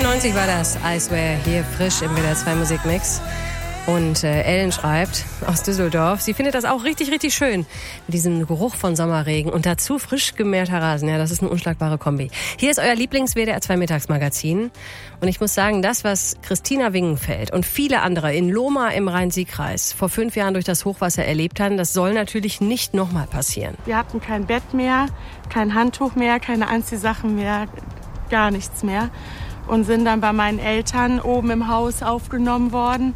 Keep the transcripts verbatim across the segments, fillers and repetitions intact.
neunzig war das, I Swear, hier frisch im W D R zwei Musikmix. Und äh, Ellen schreibt aus Düsseldorf, sie findet das auch richtig, richtig schön mit diesem Geruch von Sommerregen und dazu frisch gemähter Rasen. Ja, das ist eine unschlagbare Kombi. Hier ist euer Lieblings-W D R zwei Mittagsmagazin. Und ich muss sagen, das, was Christina Wingenfeld und viele andere in Lohmar im Rhein-Sieg-Kreis vor fünf Jahren durch das Hochwasser erlebt haben, das soll natürlich nicht nochmal passieren. Wir hatten kein Bett mehr, kein Handtuch mehr, keine Anziehsachen mehr, gar nichts mehr. Und sind dann bei meinen Eltern oben im Haus aufgenommen worden.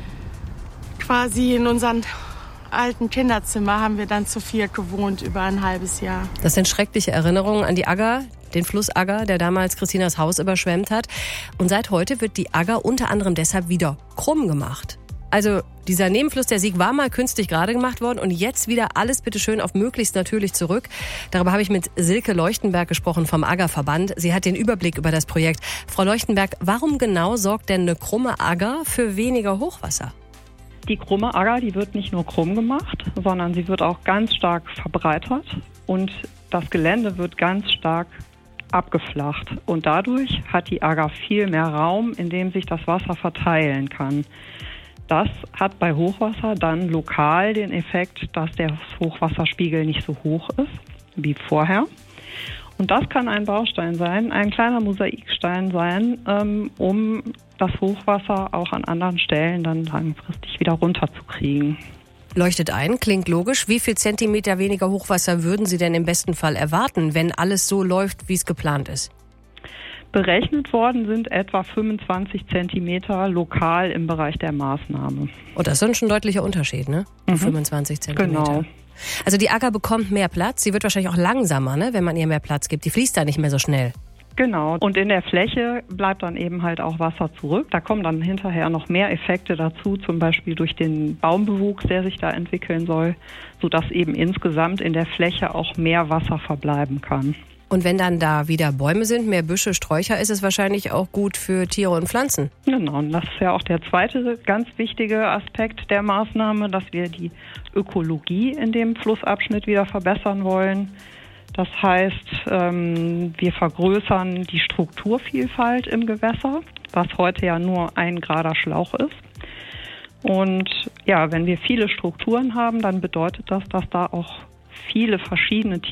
Quasi in unserem alten Kinderzimmer haben wir dann zu viert gewohnt über ein halbes Jahr. Das sind schreckliche Erinnerungen an die Agger, den Fluss Agger, der damals Christinas Haus überschwemmt hat. Und seit heute wird die Agger unter anderem deshalb wieder krumm gemacht. Also dieser Nebenfluss der Sieg war mal künstlich gerade gemacht worden und jetzt wieder alles bitteschön auf möglichst natürlich zurück. Darüber habe ich mit Silke Leuchtenberg gesprochen vom Aggerverband. Sie hat den Überblick über das Projekt. Frau Leuchtenberg, warum genau sorgt denn eine krumme Agger für weniger Hochwasser? Die krumme Agger, die wird nicht nur krumm gemacht, sondern sie wird auch ganz stark verbreitert und das Gelände wird ganz stark abgeflacht. Und dadurch hat die Agger viel mehr Raum, in dem sich das Wasser verteilen kann. Das hat bei Hochwasser dann lokal den Effekt, dass der Hochwasserspiegel nicht so hoch ist wie vorher. Und das kann ein Baustein sein, ein kleiner Mosaikstein sein, ähm, um das Hochwasser auch an anderen Stellen dann langfristig wieder runterzukriegen. Leuchtet ein, klingt logisch. Wie viel Zentimeter weniger Hochwasser würden Sie denn im besten Fall erwarten, wenn alles so läuft, wie es geplant ist? Berechnet worden sind etwa fünfundzwanzig Zentimeter lokal im Bereich der Maßnahme. Oh, das ist schon ein deutlicher Unterschied, ne? Mhm. fünfundzwanzig Zentimeter. Genau. Also die Agger bekommt mehr Platz. Sie wird wahrscheinlich auch langsamer, ne, wenn man ihr mehr Platz gibt. Die fließt da nicht mehr so schnell. Genau. Und in der Fläche bleibt dann eben halt auch Wasser zurück. Da kommen dann hinterher noch mehr Effekte dazu, zum Beispiel durch den Baumbewuchs, der sich da entwickeln soll, sodass eben insgesamt in der Fläche auch mehr Wasser verbleiben kann. Und wenn dann da wieder Bäume sind, mehr Büsche, Sträucher, ist es wahrscheinlich auch gut für Tiere und Pflanzen. Genau, und das ist ja auch der zweite ganz wichtige Aspekt der Maßnahme, dass wir die Ökologie in dem Flussabschnitt wieder verbessern wollen. Das heißt, wir vergrößern die Strukturvielfalt im Gewässer, was heute ja nur ein gerader Schlauch ist. Und ja, wenn wir viele Strukturen haben, dann bedeutet das, dass da auch viele verschiedene Tiere